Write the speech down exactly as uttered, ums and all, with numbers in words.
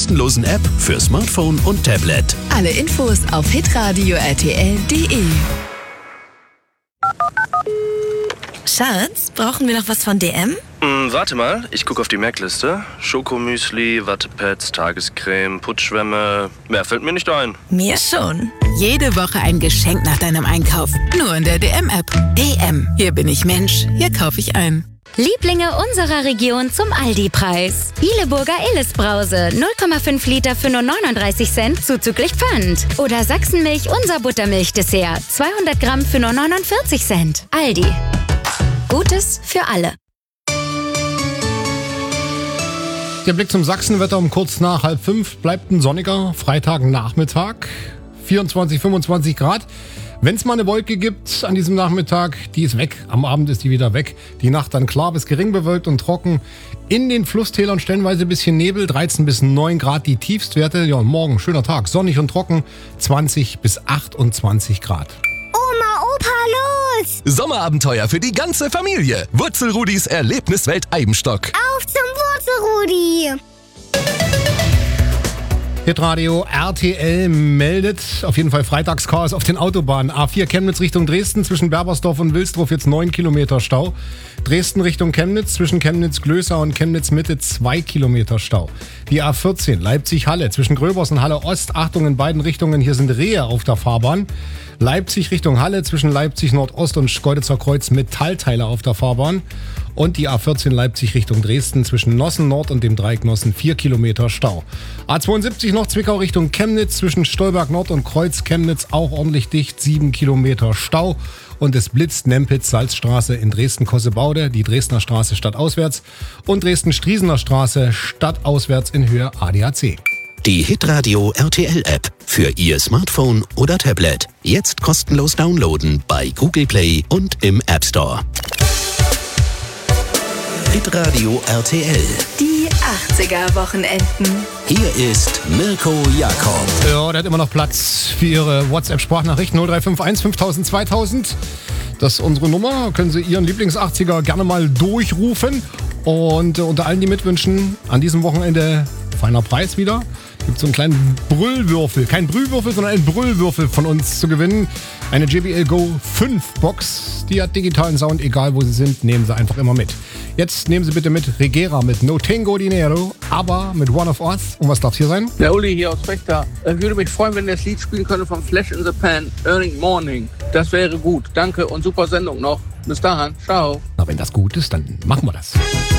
kostenlosen App für Smartphone und Tablet. Alle Infos auf hitradio r t l punkt d e. Schatz, brauchen wir noch was von D M? Hm, warte mal, ich gucke auf die Merkliste. Schokomüsli, Wattepads, Tagescreme, Putzschwämme. Mehr fällt mir nicht ein. Mir schon. Jede Woche ein Geschenk nach deinem Einkauf. Nur in der D M-App. D M. Hier bin ich Mensch. Hier kaufe ich ein. Lieblinge unserer Region zum Aldi-Preis. Bieleburger Illes-Brause, null Komma fünf Liter für nur neununddreißig Cent zuzüglich Pfand. Oder Sachsenmilch unser Buttermilch-Dessert, zweihundert Gramm für nur neunundvierzig Cent. Aldi. Gutes für alle. Der Blick zum Sachsenwetter um kurz nach halb fünf. Bleibt ein sonniger Freitagnachmittag. vierundzwanzig, fünfundzwanzig Grad. Wenn es mal eine Wolke gibt an diesem Nachmittag, die ist weg. Am Abend ist die wieder weg. Die Nacht dann klar bis gering bewölkt und trocken. In den Flusstälern stellenweise ein bisschen Nebel. dreizehn bis neun Grad die Tiefstwerte. Ja, und morgen schöner Tag. Sonnig und trocken. zwanzig bis achtundzwanzig Grad. Oma, Opa, los! Sommerabenteuer für die ganze Familie. Wurzelrudis Erlebniswelt Eibenstock. Auf zum Wurzelrudi! Hitradio R T L meldet auf jeden Fall Freitagschaos auf den Autobahnen. A vier Chemnitz Richtung Dresden zwischen Berbersdorf und Wilsdruf jetzt neun Kilometer Stau. Dresden Richtung Chemnitz zwischen Chemnitz-Glößau und Chemnitz-Mitte zwei Kilometer Stau. Die A vierzehn Leipzig-Halle zwischen Gröbers und Halle-Ost. Achtung in beiden Richtungen, hier sind Rehe auf der Fahrbahn. Leipzig Richtung Halle zwischen Leipzig-Nordost und Schkeuditzer Kreuz Metallteile auf der Fahrbahn. Und die A vierzehn Leipzig Richtung Dresden zwischen Nossen Nord und dem Dreieck Nossen vier Kilometer Stau. A zweiundsiebzig noch Zwickau Richtung Chemnitz zwischen Stolberg Nord und Kreuz Chemnitz auch ordentlich dicht, sieben Kilometer Stau. Und es blitzt Nempitz Salzstraße in Dresden-Kossebaude, die Dresdner Straße stadtauswärts und Dresden-Striesener Straße stadtauswärts in Höhe A D A C. Die Hitradio R T L-App für Ihr Smartphone oder Tablet. Jetzt kostenlos downloaden bei Google Play und im App Store. Hitradio R T L. Die achtziger-Wochenenden. Hier ist Mirko Jakob. Ja, der hat immer noch Platz für Ihre WhatsApp-Sprachnachricht null drei fünf eins fünftausend zweitausend. Das ist unsere Nummer. Können Sie Ihren Lieblings-achtziger gerne mal durchrufen. Und äh, unter allen, die mitwünschen, an diesem Wochenende feiner Preis wieder. Gibt so einen kleinen Brüllwürfel. Kein Brühwürfel, sondern einen Brüllwürfel von uns zu gewinnen. Eine J B L Go fünf Box. Die hat digitalen Sound, egal wo Sie sind, nehmen Sie einfach immer mit. Jetzt nehmen Sie bitte mit Regera mit No Tengo Dinero, aber mit One of Us. Und was darf es hier sein? Der Uli hier aus Fechter. Ich würde mich freuen, wenn ihr das Lied spielen könnte von Flash in the Pan, Early Morning. Das wäre gut. Danke und super Sendung noch. Bis dahin. Ciao. Na, wenn das gut ist, dann machen wir das.